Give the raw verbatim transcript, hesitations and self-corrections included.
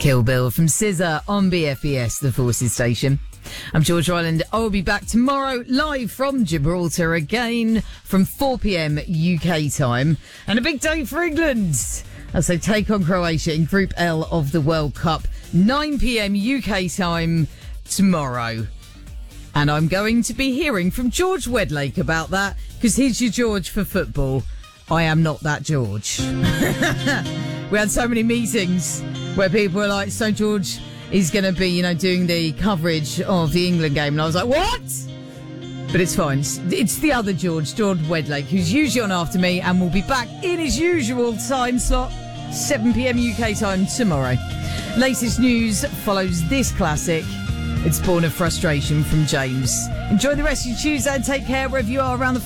Kill Bill from S Z A on B F E S, the Forces station. I'm George Ryland. I'll be back tomorrow live from Gibraltar again from four p.m. U K time. And a big day for England as they take on Croatia in Group L of the World Cup. nine p.m. U K time tomorrow. And I'm going to be hearing from George Wedlake about that because he's your George for football. I am not that George. We had so many meetings where people were like, so George is going to be, you know, doing the coverage of the England game. And I was like, what? But it's fine. It's, it's the other George, George Wedlake, who's usually on after me and will be back in his usual time slot, seven p.m. U K time tomorrow. Latest news follows this classic. It's Born of Frustration from James. Enjoy the rest of your Tuesday and take care wherever you are around the